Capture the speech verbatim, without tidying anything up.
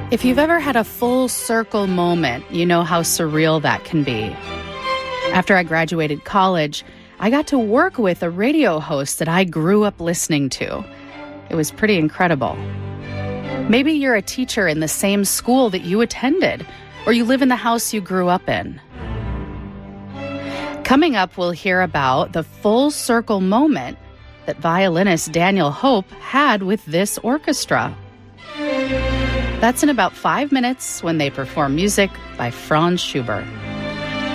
If you've ever had a full circle moment, you know how surreal that can be. After I graduated college, I got to work with a radio host that I grew up listening to. It was pretty incredible. Maybe you're a teacher in the same school that you attended, or you live in the house you grew up in. Coming up, we'll hear about the full circle moment that violinist Daniel Hope had with this orchestra. That's in about five minutes when they perform music by Franz Schubert.